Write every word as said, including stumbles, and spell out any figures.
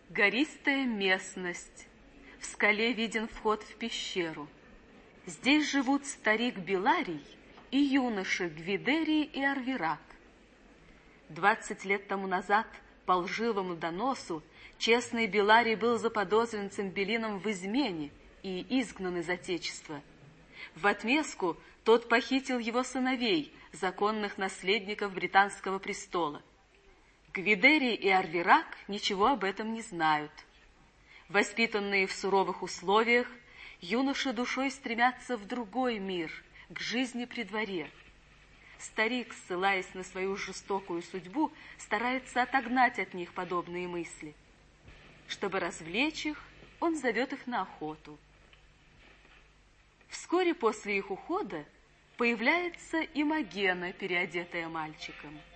Гористая местность. В скале виден вход в пещеру. Здесь живут старик Беларий и юноши Гвидерий и Арвирак. Двадцать лет тому назад по лживому доносу честный Беларий был заподозрен Цимбелином в измене и изгнан из отечества. В отместку тот похитил его сыновей, законных наследников британского престола. Гвидерий и Арвирак ничего об этом не знают. Воспитанные в суровых условиях, юноши душой стремятся в другой мир, к жизни при дворе. Старик, ссылаясь на свою жестокую судьбу, старается отогнать от них подобные мысли. Чтобы развлечь их, он зовет их на охоту. Вскоре после их ухода появляется Имогена, переодетая мальчиком.